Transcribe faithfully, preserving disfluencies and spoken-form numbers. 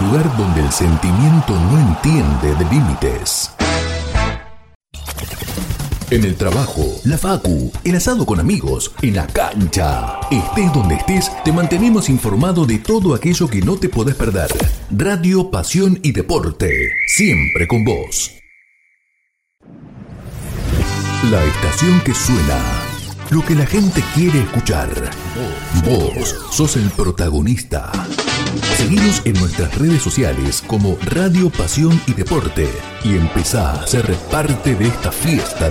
lugar donde el sentimiento no entiende de límites. En el trabajo, la facu, el asado con amigos, en la cancha. Estés donde estés, te mantenemos informado de todo aquello que no te podés perder. Radio, pasión y deporte, siempre con vos. La estación que suena, lo que la gente quiere escuchar. Vos sos el protagonista. Seguinos en nuestras redes sociales como Radio, Pasión y Deporte y empezá a ser parte de esta fiesta